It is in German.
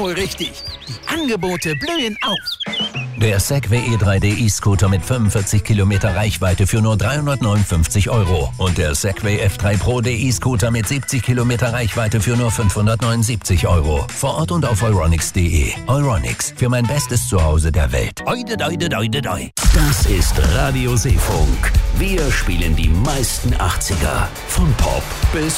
wohl richtig. Die Angebote blühen auf. Der Segway E3D E-Scooter mit 45 Kilometer Reichweite für nur 359 € und der Segway F3 Pro E-Scooter mit 70 Kilometer Reichweite für nur 579 €. Vor Ort und auf euronics.de. Euronics, für mein bestes Zuhause der Welt. Oide, doide, doide, doi. Das ist Radio Seefunk. Wir spielen die meisten 80er. Von Pop bis